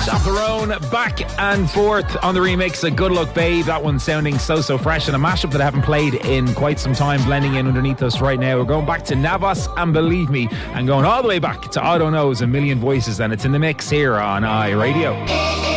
Chaperone, back and forth on the remix of Good Luck Babe. That one sounding so fresh, and a mashup that I haven't played in quite some time blending in underneath us right now. We're going back to Navas and Believe Me, and going all the way back to I Don't Know's A Million Voices, and it's in the mix here on iRadio.